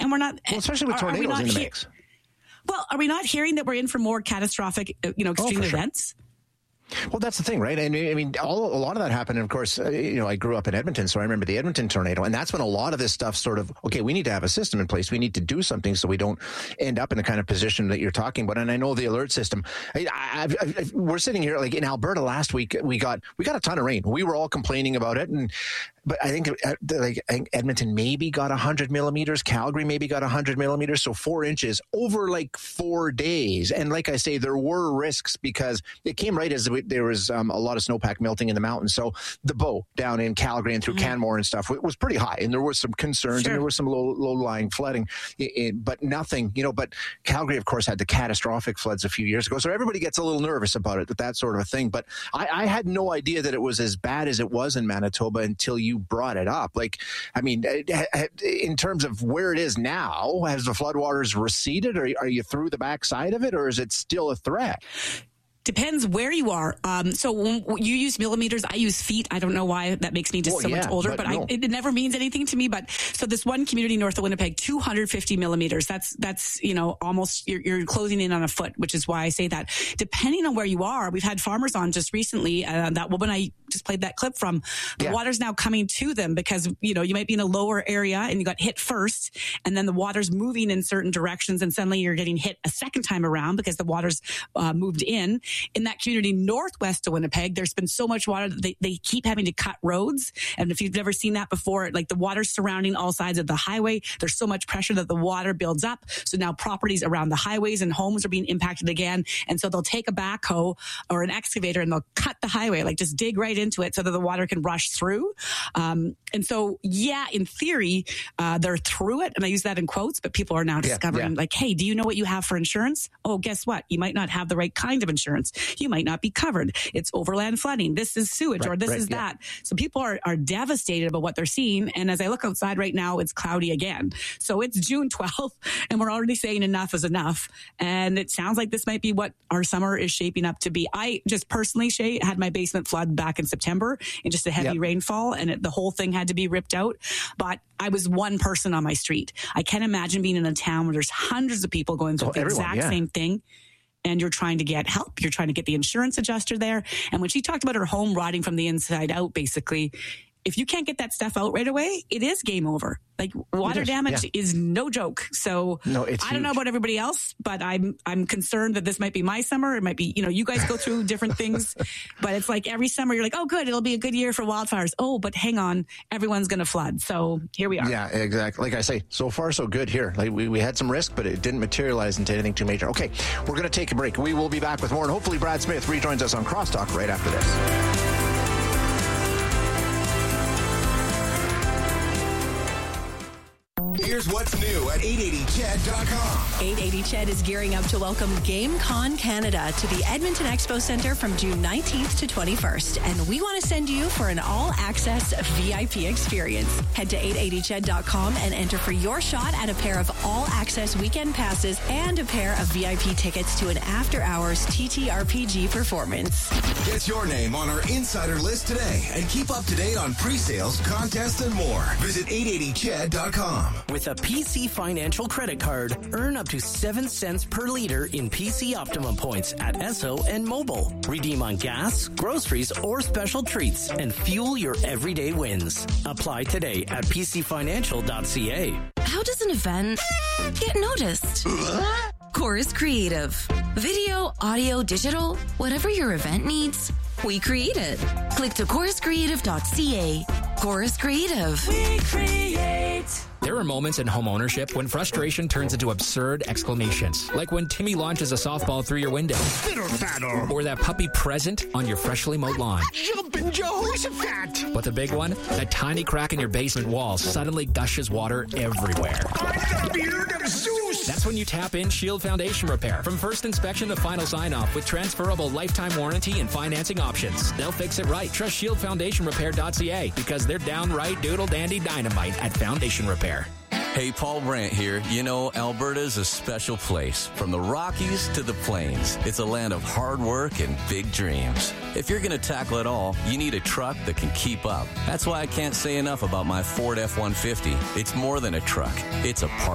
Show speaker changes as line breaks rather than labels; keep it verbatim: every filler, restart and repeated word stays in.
And we're not...
Well, especially with
are,
tornadoes
are
in the
he-
mix.
Well, are we not hearing that we're in for more catastrophic, you know, extreme
oh,
events?
Sure. Well, that's the thing, right? And I mean, all, a lot of that happened. And of course, uh, you know, I grew up in Edmonton, so I remember the Edmonton tornado. And that's when a lot of this stuff sort of, okay, we need to have a system in place. We need to do something so we don't end up in the kind of position that you're talking about. And I know the alert system. I, I, I, I, we're sitting here like in Alberta last week. We got we got a ton of rain. We were all complaining about it, and but I think uh, like I think Edmonton maybe got one hundred millimeters. Calgary maybe got one hundred millimeters, so four inches over like four days. And like I say, there were risks because it came right as there was um, a lot of snowpack melting in the mountains. So the bow down in Calgary and through mm-hmm. Canmore and stuff it was pretty high, and there was some concerns sure. and there was some low low lying flooding, it, it, but nothing, you know. But Calgary, of course, had the catastrophic floods a few years ago, so everybody gets a little nervous about it, that that sort of a thing. But I, I had no idea that it was as bad as it was in Manitoba until you brought it up. Like, I mean, in terms of where it is now, has the floodwaters receded, or are you through the backside of it, or is it still a threat?
Depends where you are. Um, so when you use millimeters, I use feet. I don't know why that makes me just well, so yeah, much older, but, but no. I, it never means anything to me. But so this one community north of Winnipeg, two hundred fifty millimeters. That's, that's, you know, almost you're, you're closing in on a foot, which is why I say that. Depending on where you are, we've had farmers on just recently. Uh, that woman I just played that clip from, the yeah. water's now coming to them because, you know, you might be in a lower area and you got hit first, and then the water's moving in certain directions, and suddenly you're getting hit a second time around because the water's uh, moved in. In that community northwest of Winnipeg, there's been so much water that they, they keep having to cut roads. And if you've never seen that before, like the water's surrounding all sides of the highway, there's so much pressure that the water builds up. So now properties around the highways and homes are being impacted again. And so they'll take a backhoe or an excavator and they'll cut the highway, like just dig right into it so that the water can rush through. Um, and so, yeah, in theory, uh, they're through it. And I use that in quotes, but people are now discovering yeah, yeah. like, hey, do you know what you have for insurance? Oh, guess what? You might not have the right kind of insurance. You might not be covered. It's overland flooding. This is sewage right, or this right, is yeah. that. So people are, are devastated about what they're seeing. And as I look outside right now, it's cloudy again. So it's June twelfth and we're already saying enough is enough. And it sounds like this might be what our summer is shaping up to be. I just personally, Shay, had my basement flood back in September in just a heavy yep. rainfall, and it, the whole thing had to be ripped out. But I was one person on my street. I can't imagine being in a town where there's hundreds of people going through oh, the everyone, exact yeah. same thing. And you're trying to get help. You're trying to get the insurance adjuster there. And when she talked about her home rotting from the inside out, basically, if you can't get that stuff out right away, it is game over. Like water is, damage yeah. is no joke. So
no, it's
I don't huge. know about everybody else, but I'm I'm concerned that this might be my summer. It might be, you know, you guys go through different things, but it's like every summer you're like, oh, good, it'll be a good year for wildfires. Oh, but hang on, everyone's going to flood. So here we are.
Yeah, exactly. Like I say, so far so good here. Like we, we had some risk, but it didn't materialize into anything too major. Okay, we're going to take a break. We will be back with more, and hopefully Brad Smith rejoins us on Crosstalk right after this.
Here's what's new at eight eighty ched dot com.
eight eighty Ched is gearing up to welcome GameCon Canada to the Edmonton Expo Centre from June nineteenth to twenty-first. And we want to send you for an all-access V I P experience. Head to eight eighty ched dot com and enter for your shot at a pair of all-access weekend passes and a pair of V I P tickets to an after-hours T T R P G performance.
Get your name on our insider list today and keep up to date on pre-sales, contests, and more. Visit eight eighty ched dot com.
With a P C Financial credit card, earn up to seven cents per liter in P C Optimum points at Esso and Mobile. Redeem on gas, groceries, or special treats and fuel your everyday wins. Apply today at p c financial dot c a.
How does an event get noticed? Chorus Creative. Video, audio, digital, whatever your event needs, we create it. Click to chorus creative dot c a. Chorus Creative.
We create.
There are moments in home ownership when frustration turns into absurd exclamations, like when Timmy launches a softball through your window, or that puppy present on your freshly mowed lawn.
Jumpin' Jehoshaphat!
But the big one, that tiny crack in your basement wall suddenly gushes water everywhere. That's when you tap in Shield Foundation Repair. From first inspection to final sign-off with transferable lifetime warranty and financing options. They'll fix it right. Trust shield foundation repair dot c a because they're downright doodle-dandy dynamite at Foundation Repair.
Hey, Paul Brandt here. You know, Alberta's a special place. From the Rockies to the Plains, it's a land of hard work and big dreams. If you're going to tackle it all, you need a truck that can keep up. That's why I can't say enough about my Ford F one fifty. It's more than a truck. It's a part.